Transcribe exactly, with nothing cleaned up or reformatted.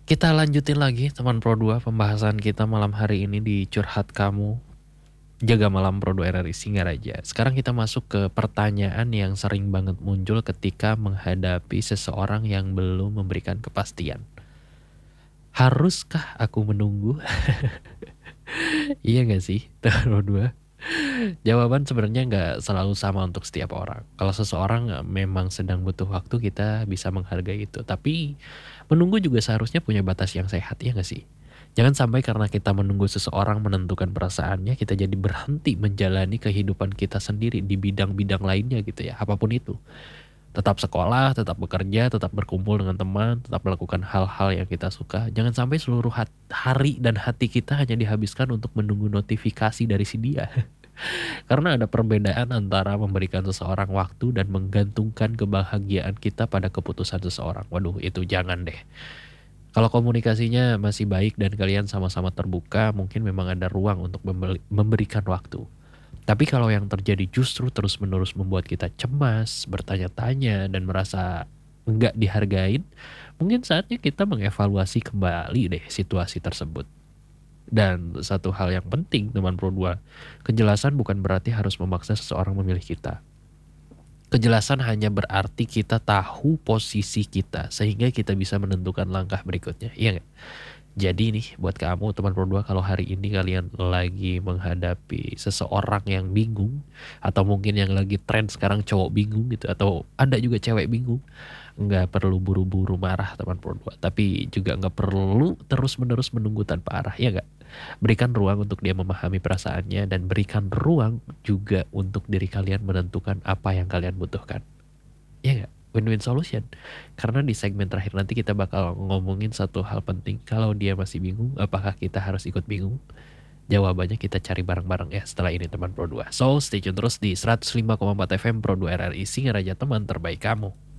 Kita lanjutin lagi teman Pro dua pembahasan kita malam hari ini di Curhat Kamu. Jaga malam Pro dua R R I Singaraja. Sekarang kita masuk ke pertanyaan yang sering banget muncul ketika menghadapi seseorang yang belum memberikan kepastian. Haruskah aku menunggu? Iya gak sih teman Pro dua? Jawaban sebenarnya nggak selalu sama untuk setiap orang. Kalau seseorang eh, memang sedang butuh waktu, kita bisa menghargai itu. Tapi menunggu juga seharusnya punya batas yang sehat, ya nggak sih? Jangan sampai karena kita menunggu seseorang menentukan perasaannya, kita jadi berhenti menjalani kehidupan kita sendiri di bidang-bidang lainnya gitu ya, apapun itu. Tetap sekolah, tetap bekerja, tetap berkumpul dengan teman, tetap melakukan hal-hal yang kita suka. Jangan sampai seluruh hat- hari dan hati kita hanya dihabiskan untuk menunggu notifikasi dari si dia. Karena ada perbedaan antara memberikan seseorang waktu dan menggantungkan kebahagiaan kita pada keputusan seseorang. Waduh, itu jangan deh. Kalau komunikasinya masih baik dan kalian sama-sama terbuka, mungkin memang ada ruang untuk membeli- memberikan waktu. Tapi kalau yang terjadi justru terus-menerus membuat kita cemas, bertanya-tanya, dan merasa enggak dihargain, mungkin saatnya kita mengevaluasi kembali deh situasi tersebut. Dan satu hal yang penting teman Pro dua, kejelasan bukan berarti harus memaksa seseorang memilih kita. Kejelasan hanya berarti kita tahu posisi kita sehingga kita bisa menentukan langkah berikutnya. Iya nggak? Jadi nih buat kamu teman Pro dua, kalau hari ini kalian lagi menghadapi seseorang yang bingung, atau mungkin yang lagi tren sekarang cowok bingung gitu, atau ada juga cewek bingung, nggak perlu buru-buru marah teman Pro dua, tapi juga nggak perlu terus-menerus menunggu tanpa arah, ya nggak? Berikan ruang untuk dia memahami perasaannya dan berikan ruang juga untuk diri kalian menentukan apa yang kalian butuhkan. Ya nggak? Win-win solution. Karena di segmen terakhir nanti kita bakal ngomongin satu hal penting. Kalau dia masih bingung, apakah kita harus ikut bingung? Jawabannya kita cari bareng-bareng ya setelah ini teman Pro dua. So, stay tune terus di seratus lima koma empat F M Pro dua R R I Singaraja, teman terbaik kamu.